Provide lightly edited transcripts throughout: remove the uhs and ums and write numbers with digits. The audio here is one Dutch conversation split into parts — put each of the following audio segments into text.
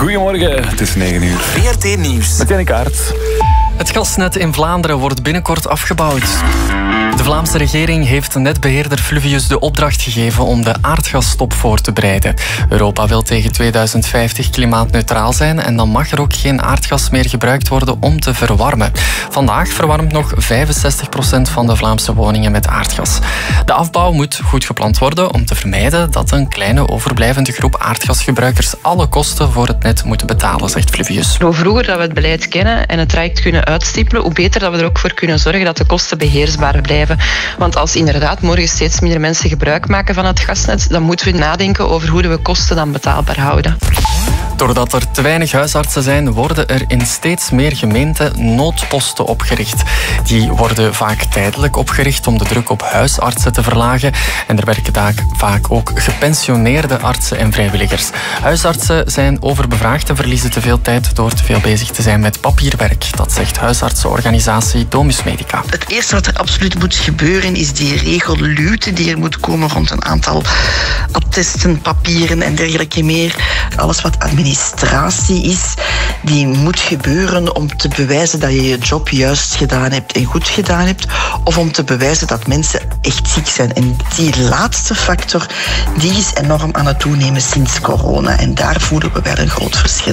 Goedemorgen, het is 9 uur. VRT Nieuws. Met Jannik Aert. Het gasnet in Vlaanderen wordt binnenkort afgebouwd. De Vlaamse regering heeft netbeheerder Fluvius de opdracht gegeven om de aardgasstop voor te bereiden. Europa wil tegen 2050 klimaatneutraal zijn en dan mag er ook geen aardgas meer gebruikt worden om te verwarmen. Vandaag verwarmt nog 65% van de Vlaamse woningen met aardgas. De afbouw moet goed gepland worden om te vermijden dat een kleine overblijvende groep aardgasgebruikers alle kosten voor het net moeten betalen, zegt Fluvius. Hoe vroeger dat we het beleid kennen en het traject kunnen uitstippelen, hoe beter dat we er ook voor kunnen zorgen dat de kosten beheersbaar blijven. Want als inderdaad morgen steeds minder mensen gebruik maken van het gasnet, dan moeten we nadenken over hoe we kosten dan betaalbaar houden. Doordat er te weinig huisartsen zijn, worden er in steeds meer gemeenten noodposten opgericht. Die worden vaak tijdelijk opgericht om de druk op huisartsen te verlagen. En er werken daar vaak ook gepensioneerde artsen en vrijwilligers. Huisartsen zijn overbevraagd en verliezen te veel tijd door te veel bezig te zijn met papierwerk. Dat zegt huisartsenorganisatie Domus Medica. Het eerste wat er absoluut moet gebeuren is die regel Lute die er moet komen rond een aantal attesten, papieren en dergelijke meer. Alles wat administratie is, die moet gebeuren om te bewijzen dat je je job juist gedaan hebt en goed gedaan hebt, of om te bewijzen dat mensen echt ziek zijn. En die laatste factor, die is enorm aan het toenemen sinds corona. En daar voelen we wel een groot verschil.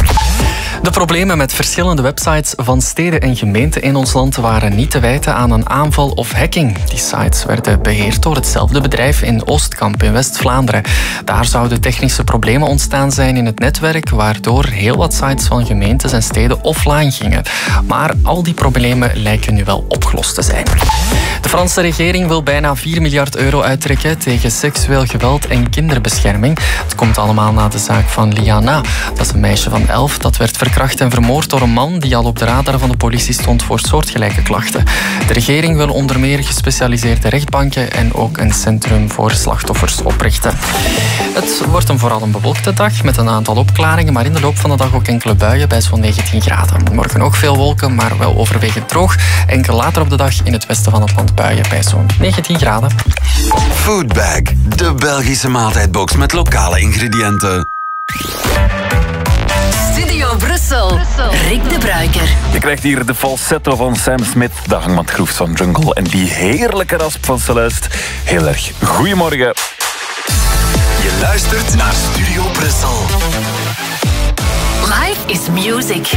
De problemen met verschillende websites van steden en gemeenten in ons land waren niet te wijten aan een aanval of hacking. Die sites werden beheerd door hetzelfde bedrijf in Oostkamp in West-Vlaanderen. Daar zouden technische problemen ontstaan zijn in het netwerk, waardoor heel wat sites van gemeentes en steden offline gingen. Maar al die problemen lijken nu wel opgelost te zijn. De Franse regering wil bijna 4 miljard euro uittrekken tegen seksueel geweld en kinderbescherming. Het komt allemaal na de zaak van Liana. Dat is een meisje van 11 dat werd verkracht en vermoord door een man die al op de radar van de politie stond voor soortgelijke klachten. De regering wil onder meer gespecialiseerde rechtbanken en ook een centrum voor slachtoffers oprichten. Het wordt vooral een bewolkte dag met een aantal opklaringen, maar in de loop van de dag ook enkele buien bij zo'n 19 graden. Morgen ook veel wolken, maar wel overwegend droog. Enkel later op de dag in het westen van het land buien bij zo'n 19 graden. Foodbag, de Belgische maaltijdbox met lokale ingrediënten. Studio Brussel, Rick de Bruiker. Je krijgt hier de falsetto van Sam Smith, de hangmatgroef van Jungle en die heerlijke rasp van Celeste. Heel erg goedemorgen. Je luistert naar Studio Brussel. Life is music.